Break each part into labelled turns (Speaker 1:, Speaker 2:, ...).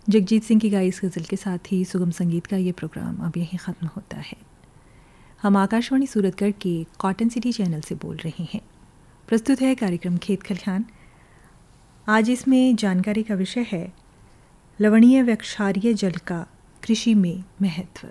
Speaker 1: जगजीत सिंह की गाई इस गज़ल के साथ ही सुगम संगीत का ये प्रोग्राम अब यहीं ख़त्म होता है। हम आकाशवाणी सूरतगढ़ के कॉटन सिटी चैनल से बोल रहे हैं। प्रस्तुत है कार्यक्रम खेत खलिहान। आज इसमें जानकारी का विषय है लवणीय व क्षारीय जल का कृषि में महत्व।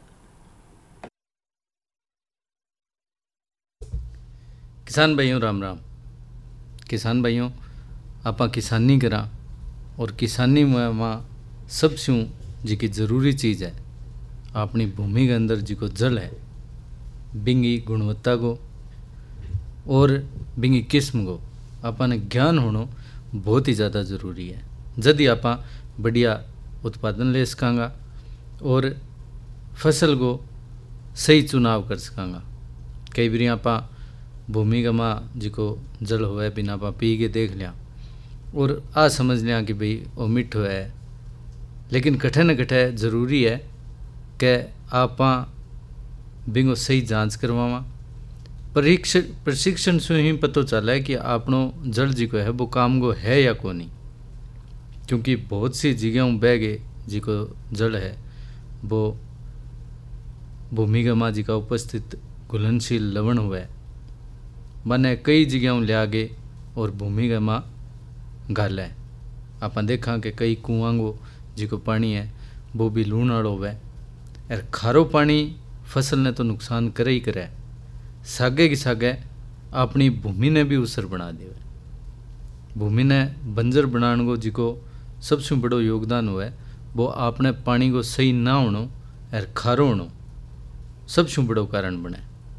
Speaker 2: किसान भाइयों राम राम। किसान भाइयों, आपा किसानी करा और किसानी में सबसे जी की ज़रूरी चीज़ है अपनी भूमि के अंदर जी को जल है, बिंगी गुणवत्ता को और बिंगी किस्म को आपने ज्ञान होना बहुत ही ज़्यादा ज़रूरी है। यदि आप बढ़िया उत्पादन ले सकांगा और फसल को सही चुनाव कर सकांगा। कई बार आप भूमि का माँ जी को जल हुआ बिना आप पी के देख लिया और आ समझ लिया कि भाई वो मिठ है, लेकिन कठे न कठे ज़रूरी है कि आप बिंगो सही जांच करवावा। प्रशिक्षण से ही पता चला है कि आपनो जल जी को है वो काम को है या को नहीं, क्योंकि बहुत सी जगहों बह गए जी को जल है वो भूमि का माँ जी का उपस्थित घुलनशील लवण हुआ है, मैंने कई जगहों लिया गए और भूमि का माँ गाल है। आप देखा कि कई कुआं को जी को पानी है वो भी लूण वालों हुआ है और खारो पानी फसल ने तो नुकसान करे ही करे, सागे की सागे अपनी भूमि ने भी उसर बना दिया। भूमि ने बंजर बनाने को जी को सबसे बड़ो योगदान हुआ है वो आपने पानी को सही ना होना और खारो होना सबसे बड़ो कारण बने।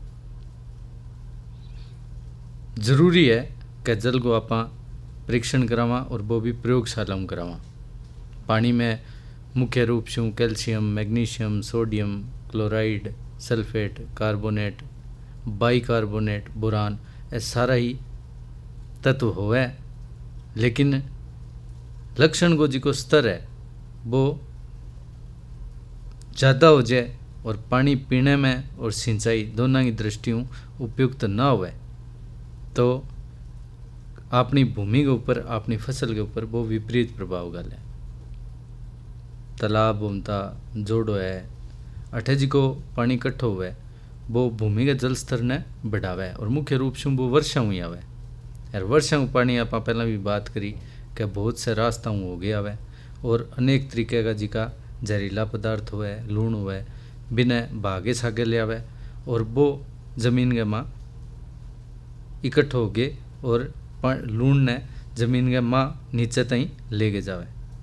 Speaker 2: जरूरी है कि जल को आप परीक्षण करावा और वो भी प्रयोगशाला में करावा। पानी में मुख्य रूप से calcium, magnesium, sodium, chloride, sulphate, carbonate, bicarbonate, boron ये सारा ही तत्व होवे, लेकिन लक्षण को जी को स्तर है वो ज़्यादा हो जाए और पानी पीने में और सिंचाई दोनों की दृष्टियों उपयुक्त ना हुए तो अपनी भूमि के ऊपर, अपनी फसल के ऊपर वो विपरीत प्रभाव गल है। तालाब उमता जोड़ो है अठे जी को पानी इकट्ठो हुआ है वो भूमि के जल स्तर ने बढ़ावे और मुख्य रूप से वो वर्षा हुई आवे। और वर्षा में पानी आप पहला भी बात करी कि बहुत से रास्ता हो गया हुआ और अनेक तरीके का जी का जहरीला पदार्थ हुआ है, लूण हुआ है, बिना भागे सागे ले आवे और वो जमीन के माँ इकट्ठो हो गए और लूण ने जमीन के माँ नीचे तई ले के जावे।